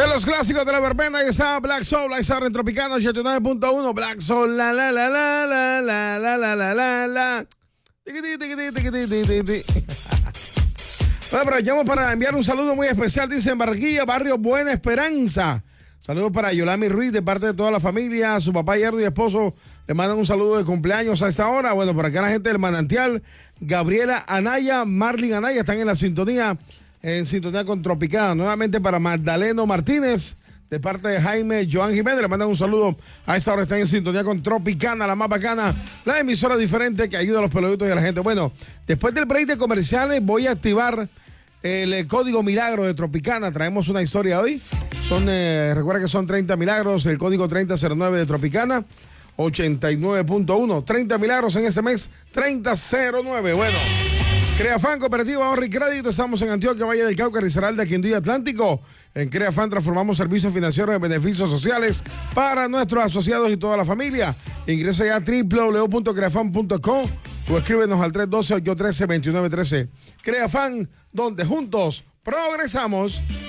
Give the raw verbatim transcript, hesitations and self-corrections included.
los clásicos de la verbena, ahí está Black Soul, ahí está Retropicano ochenta y nueve punto uno, Black Soul, la la la la la la la la la la la. Bueno, aprovechamos para enviar un saludo muy especial, dice en Barranquilla, barrio Buena Esperanza. Saludos para Yolami Ruiz de parte de toda la familia, su papá Yerdo y esposo le mandan un saludo de cumpleaños a esta hora. Bueno, por acá la gente del Manantial, Gabriela Anaya, Marlin Anaya están en la sintonía. En sintonía con Tropicana. Nuevamente para Magdaleno Martínez, de parte de Jaime Joan Jiménez, le mandan un saludo. A esta hora están en sintonía con Tropicana, la más bacana, la emisora diferente que ayuda a los peluditos y a la gente. Bueno, después del break de comerciales voy a activar el, el código milagro de Tropicana. Traemos una historia hoy. Son, eh, recuerda que son treinta milagros, el código treinta cero nueve de Tropicana, ochenta y nueve punto uno. treinta milagros en ese mes, treinta cero nueve. Bueno. Creafan, Cooperativa Ahorro y Crédito, estamos en Antioquia, Valle del Cauca, Risaralda, Quindío Atlántico. En Creafan transformamos servicios financieros en beneficios sociales para nuestros asociados y toda la familia. Ingresa ya a doble u doble u doble u punto creafan punto com o escríbenos al tres uno dos, ocho uno tres, dos nueve uno tres. Creafan, donde juntos progresamos.